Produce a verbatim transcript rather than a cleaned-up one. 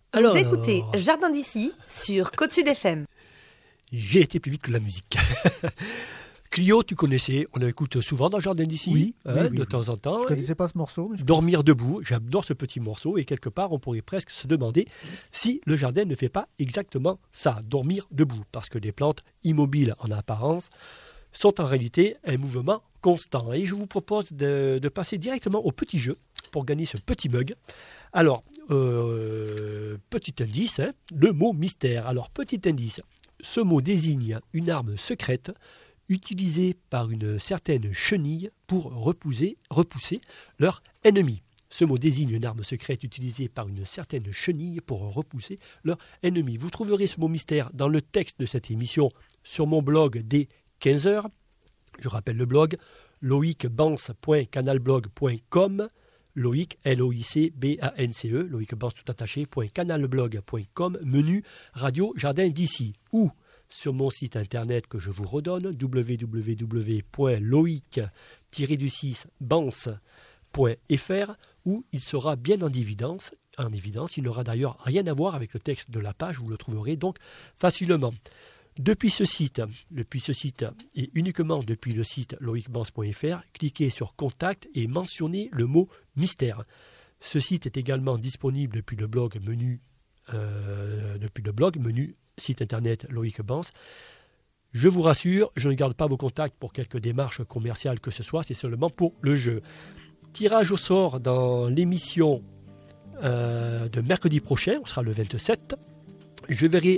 Alors, vous écoutez Jardin d'ici sur Côte-Sud F M. J'ai été plus vite que la musique. Clio, tu connaissais, on l'écoute souvent dans Jardin d'ici, oui, hein, oui, oui, de oui. temps en temps. Je ne connaissais pas ce morceau. Mais je Dormir debout, j'adore ce petit morceau et quelque part on pourrait presque se demander si le jardin ne fait pas exactement ça, dormir debout, parce que les plantes immobiles en apparence sont en réalité un mouvement constant. Et je vous propose de, de passer directement au petit jeu pour gagner ce petit mug. Alors, euh, petit indice, hein, le mot mystère. Alors, petit indice, ce mot désigne une arme secrète utilisée par une certaine chenille pour repousser, repousser leur ennemi. Ce mot désigne une arme secrète utilisée par une certaine chenille pour repousser leur ennemi. Vous trouverez ce mot mystère dans le texte de cette émission sur mon blog dès quinze heures. Je rappelle le blog loic bance point canalblog point com. Loic, L O I C B A N C E, Loic Bance tout attaché, point canalblog point com, menu Radio Jardin d'ici, ou sur mon site internet que je vous redonne, w w w point loic six bance point f r, où il sera bien en évidence, en évidence, il n'aura d'ailleurs rien à voir avec le texte de la page, vous le trouverez donc facilement. Depuis ce site, depuis ce site et uniquement depuis le site loic bance point f r, cliquez sur Contact et mentionnez le mot mystère. Ce site est également disponible depuis le blog menu, euh, depuis le blog menu site internet Loic Bance. Je vous rassure, je ne garde pas vos contacts pour quelque démarche commerciale que ce soit, c'est seulement pour le jeu. Tirage au sort dans l'émission euh, de mercredi prochain, on sera le vingt-sept. Je verrai